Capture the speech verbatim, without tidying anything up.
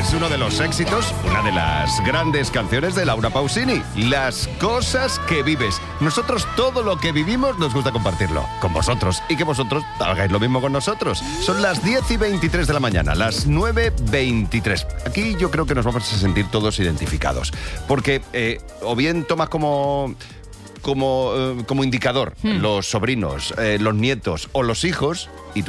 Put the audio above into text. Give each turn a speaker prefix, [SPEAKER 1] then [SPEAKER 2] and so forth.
[SPEAKER 1] es uno de los éxitos, una de las grandes canciones de Laura Pausini. Las cosas que vives. Nosotros todo lo que vivimos nos gusta compartirlo con vosotros y que vosotros hagáis lo mismo con nosotros. Son las diez y veintitrés de la mañana, las nueve veintitrés. Aquí yo creo que nos vamos a sentir todos identificados. Porque eh, o bien tomas como... Como, eh, como indicador, hmm. los sobrinos, eh, los nietos o los hijos, y tú